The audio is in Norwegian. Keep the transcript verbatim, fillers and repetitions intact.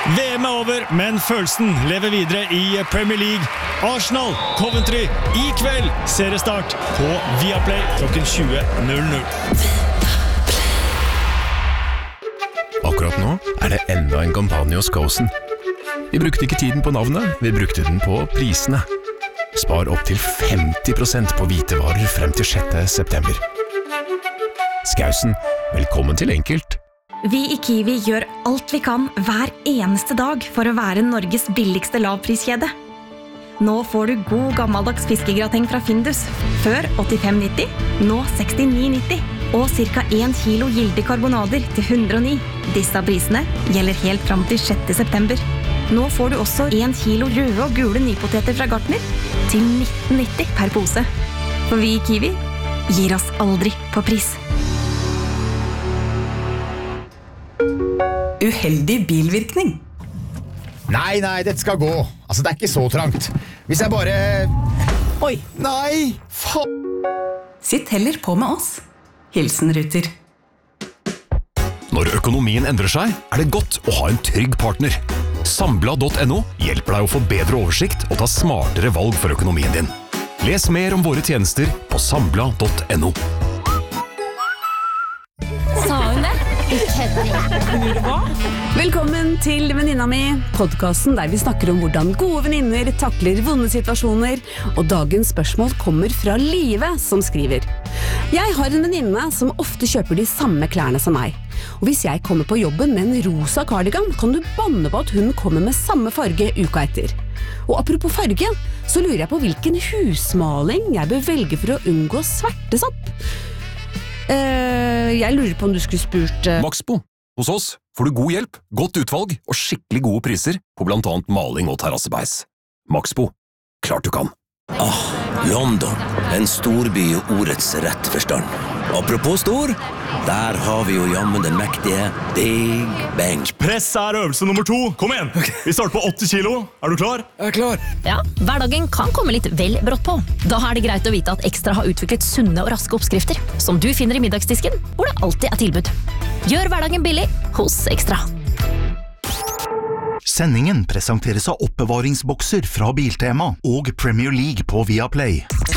V M er over, men følelsen lever videre i Premier League. Arsenal, Coventry, i kveld seriestart på Viaplay klokken tjue null null. Akkurat nå er det enda en kampanje hos Skåsen. Vi brukte ikke tiden på navnet, vi brukte den på prisene. Spar opp til femti prosent på hvitevarer frem til sjette september. Skåsen, velkommen til enkelt. Vi i Kiwi gjør alt vi kan hver eneste dag for å være Norges billigste lavpriskjede. Nå får du god gammeldags fiskegrateng fra Findus. Før åttifem nitti, nå sekstini nitti. Og cirka en kilo gildig karbonader til hundre og ni. Disse prisene gjelder helt fram til sjette september. Nå får du også en kilo røde og gule nypoteter fra Gartner til nitten nitti per pose. For vi i Kiwi gir oss aldri på pris. Uheldig bilvirkning. Nei, nei, dette skal gå. Altså, det er ikke så trangt. Hvis jeg bare... Oi. Nei, faen. Sitt heller på med oss. Hilsen Ruter. Når økonomien endrer seg, er det godt å ha en trygg partner. Sambla punktum no hjelper deg å få bedre oversikt og ta smartere valg for økonomien din. Les mer om våre tjenester på Sambla punktum no. Sa hun det? Velkommen til Venninna mi, podcasten der vi snakker om hvordan gode venninner takler vonde situasjoner, og dagens spørsmål kommer fra Live som skriver. Jeg har en venninne som ofte kjøper de samme klærne som meg, og hvis jeg kommer på jobben med en rosa cardigan, kan du banne på at hun kommer med samme farge uka etter. Og apropos farge, så lurer jeg på hvilken husmaling jeg bør velge for å unngå svertesopp. Uh, jeg lurer på om du skulle spurt uh... Maxbo. Hos oss får du god hjelp, godt utvalg og skikkelig gode priser på blant annet maling og terrassebeis. Maxbo. Klart du kan. Ah, London. En storby i ordets rett forstand. Apropos stor, der har vi jo jammen den mektige Big Ben. Press er øvelse nummer to. Kom igjen. Vi starter på åtti kilo. Er du klar? Jeg er klar. Ja, hverdagen kan komme litt vel brått på. Da er det greit å vite at Ekstra har utviklet sunne og raske oppskrifter, som du finner i middagsdisken, hvor det alltid er tilbud. Gjør hverdagen billig hos Ekstra. Sendingen presenteres av oppbevaringsbokser fra Biltema og Premier League på Viaplay.